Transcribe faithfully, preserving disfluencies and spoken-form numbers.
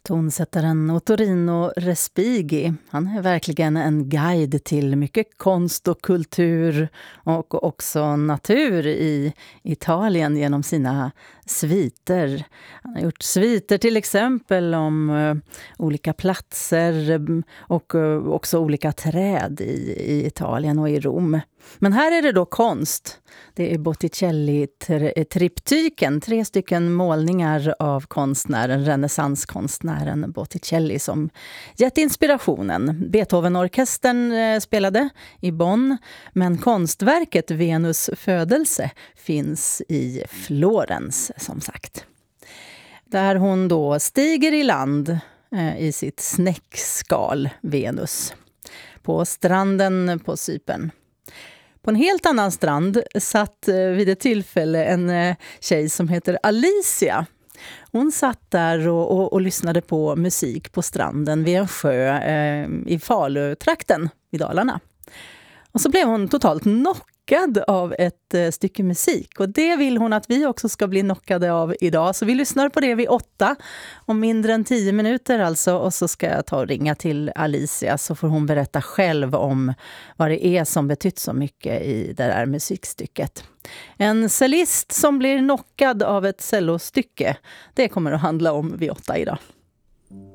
Tonsättaren Ottorino Respighi, han är verkligen en guide till mycket konst och kultur och också natur i Italien genom sina sviter. Han har gjort sviter till exempel om uh, olika platser och uh, också olika träd i, i Italien och i Rom. Men här är det då konst. Det är Botticelli-triptyken, tre stycken målningar av konstnären, renässanskonstnären Botticelli som gett inspirationen. Beethoven-orkestern spelade i Bonn, men konstverket Venus födelse finns i Florens som sagt. Där hon då stiger i land eh, i sitt snäckskal Venus på stranden på Cypern. På en helt annan strand satt vid ett tillfälle en tjej som heter Alicia. Hon satt där och, och, och lyssnade på musik på stranden vid en sjö eh, i Falutrakten i Dalarna. Och så blev hon totalt knockad av ett eh, stycke musik. Och det vill hon att vi också ska bli knockade av idag. Så vi lyssnar på det vid åtta, om mindre än tio minuter alltså. Och så ska jag ta och ringa till Alicia så får hon berätta själv om vad det är som betytt så mycket i det där musikstycket. En cellist som blir knockad av ett cellostycke, det kommer att handla om vid åtta idag.